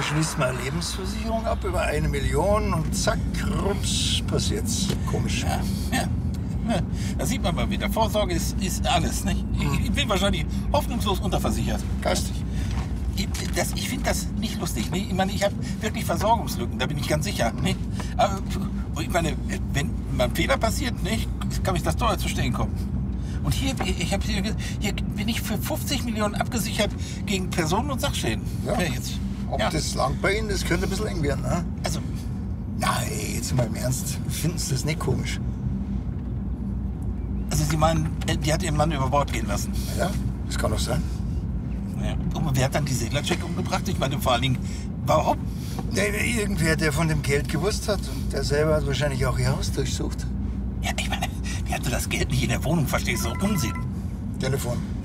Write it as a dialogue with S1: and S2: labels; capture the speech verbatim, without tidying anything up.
S1: schließt mal eine Lebensversicherung ab über eine Million und zack, rups, passiert's. Komisch.
S2: Ja, ja. Ja, da sieht man mal wieder. Vorsorge ist, ist alles, nicht? Ich, ich bin wahrscheinlich hoffnungslos unterversichert.
S1: Geistig.
S2: Ich, das, ich finde das nicht lustig. Nicht? Ich meine, ich habe wirklich Versorgungslücken, da bin ich ganz sicher. Nicht? Aber ich meine, wenn mal ein Fehler passiert, nicht, kann mich das teuer zu stehen kommen. Und hier, ich habe hier, hier bin ich für fünfzig Millionen abgesichert gegen Personen- und Sachschäden.
S1: Ja.
S2: Ja, jetzt.
S1: Ob
S2: Ja.
S1: das langt bei Ihnen, das könnte ein bisschen eng werden, ne?
S2: Also,
S1: Nein, jetzt mal im Ernst. Finden Sie das nicht komisch?
S2: also Sie meinen, die hat ihren Mann über Bord gehen lassen.
S1: Ja, das kann doch sein.
S2: Ja. Und wer hat dann die Seglercheck umgebracht? Ich meine, vor allen Dingen, warum?
S1: Nee, irgendwer, der von dem Geld gewusst hat und der selber hat wahrscheinlich auch ihr Haus durchsucht.
S2: Ja, ich meine, die hatte das Geld nicht in der Wohnung, verstehst du? Unsinn.
S1: Telefon.